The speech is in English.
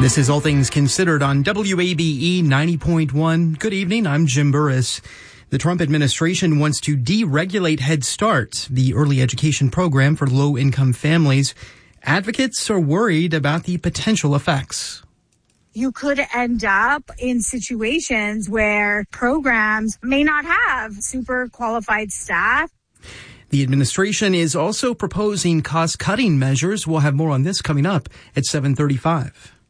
This is All Things Considered on WABE 90.1. Good evening, I'm Jim Burris. The Trump administration wants to deregulate Head Start, the early education program for low-income families. Advocates are worried about the potential effects. You could end up in situations where programs may not have super qualified staff. The administration is also proposing cost-cutting measures. We'll have more on this coming up at 7:35.